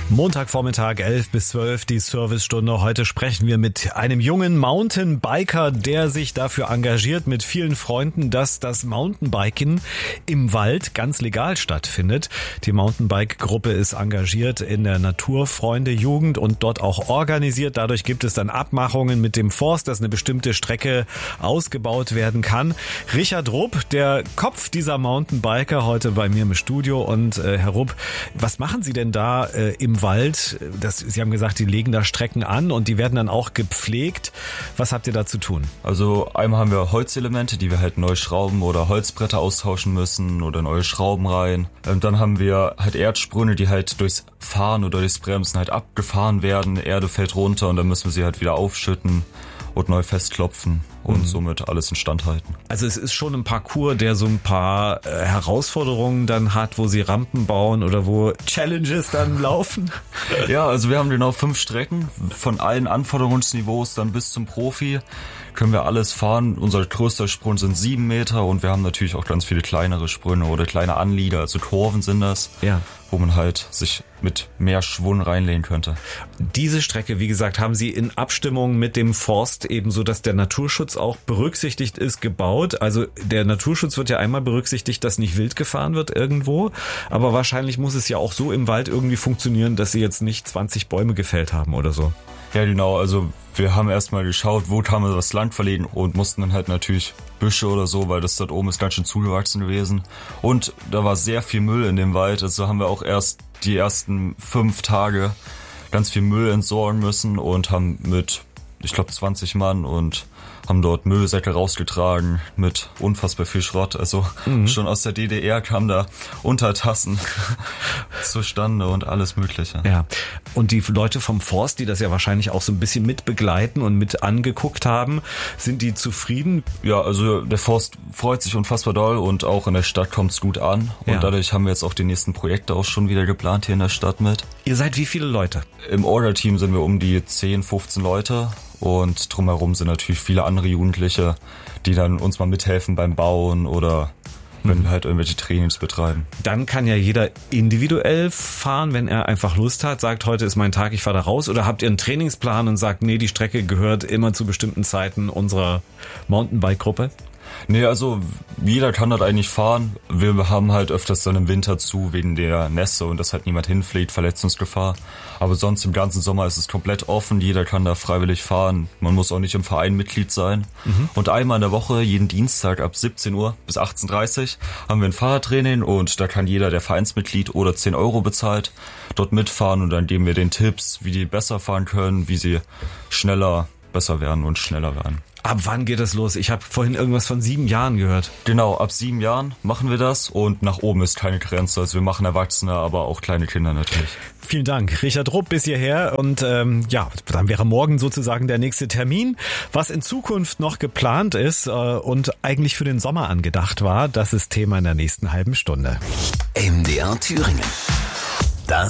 Montagvormittag 11 bis 12, die Servicestunde. Heute sprechen wir mit einem jungen Mountainbiker, der sich dafür engagiert mit vielen Freunden, dass das Mountainbiken im Wald ganz legal stattfindet. Die Mountainbike-Gruppe ist engagiert in der Naturfreunde-Jugend und dort auch organisiert. Dadurch gibt es dann Abmachungen mit dem Forst, dass eine bestimmte Strecke ausgebaut werden kann. Richard Rupp, der Kopf dieser Mountainbiker, heute bei mir im Studio. Und Herr Rupp, was machen Sie denn da im Wald? Sie haben gesagt, die legen da Strecken an und die werden dann auch gepflegt. Was habt ihr da zu tun? Also einmal haben wir Holzelemente, die wir halt neu schrauben oder Holzbretter austauschen müssen oder neue Schrauben rein. Dann haben wir halt Erdsprünge, die halt durchs Fahren oder durchs Bremsen halt abgefahren werden. Erde fällt runter und dann müssen wir sie halt wieder aufschütten und neu festklopfen und somit alles instand halten. Also es ist schon ein Parcours, der so ein paar Herausforderungen dann hat, wo sie Rampen bauen oder wo Challenges dann laufen? Ja, also wir haben genau 5 Strecken, von allen Anforderungsniveaus dann bis zum Profi können wir alles fahren. Unser größter Sprung sind 7 Meter und wir haben natürlich auch ganz viele kleinere Sprünge oder kleine Anlieder, also Kurven sind das, ja, wo man halt sich mit mehr Schwung reinlehnen könnte. Diese Strecke, wie gesagt, haben Sie in Abstimmung mit dem Forst ebenso, dass der Naturschutz auch berücksichtigt ist, gebaut. Also der Naturschutz wird ja einmal berücksichtigt, dass nicht wild gefahren wird irgendwo, aber wahrscheinlich muss es ja auch so im Wald irgendwie funktionieren, dass Sie jetzt nicht 20 Bäume gefällt haben oder so. Ja, genau, also wir haben erstmal geschaut, wo kann man das Land verlegen und mussten dann halt natürlich Büsche oder so, weil das dort oben ist ganz schön zugewachsen gewesen. Und da war sehr viel Müll in dem Wald, also haben wir auch erst die ersten 5 Tage ganz viel Müll entsorgen müssen und haben mit, ich glaube, 20 Mann und haben dort Müllsäcke rausgetragen mit unfassbar viel Schrott. Also schon aus der DDR kamen da Untertassen zustande und alles Mögliche. Ja, und die Leute vom Forst, die das ja wahrscheinlich auch so ein bisschen mit begleiten und mit angeguckt haben, sind die zufrieden? Ja, also der Forst freut sich unfassbar doll und auch in der Stadt kommt es gut an. Und dadurch haben wir jetzt auch die nächsten Projekte auch schon wieder geplant hier in der Stadt mit. Ihr seid wie viele Leute? Im Orga-Team sind wir um die 10, 15 Leute. Und drumherum sind natürlich viele andere Jugendliche, die dann uns mal mithelfen beim Bauen oder wenn wir halt irgendwelche Trainings betreiben. Dann kann ja jeder individuell fahren, wenn er einfach Lust hat, sagt, heute ist mein Tag, ich fahre da raus. Oder habt ihr einen Trainingsplan und sagt, nee, die Strecke gehört immer zu bestimmten Zeiten unserer Mountainbike-Gruppe? Nee, also jeder kann das eigentlich fahren. Wir haben halt öfters dann im Winter zu, wegen der Nässe und dass halt niemand hinfliegt, Verletzungsgefahr. Aber sonst im ganzen Sommer ist es komplett offen, jeder kann da freiwillig fahren. Man muss auch nicht im Verein Mitglied sein. Und einmal in der Woche, jeden Dienstag ab 17 Uhr bis 18:30 Uhr haben wir ein Fahrradtraining und da kann jeder, der Vereinsmitglied oder 10 Euro bezahlt, dort mitfahren und dann geben wir den Tipps, wie die besser fahren können, wie sie schneller besser werden und schneller werden. Ab wann geht das los? Ich habe vorhin irgendwas von 7 Jahren gehört. Genau, ab 7 Jahren machen wir das und nach oben ist keine Grenze. Also wir machen Erwachsene, aber auch kleine Kinder natürlich. Vielen Dank, Richard Rupp bis hierher und dann wäre morgen sozusagen der nächste Termin. Was in Zukunft noch geplant ist und eigentlich für den Sommer angedacht war, das ist Thema in der nächsten halben Stunde. MDR Thüringen.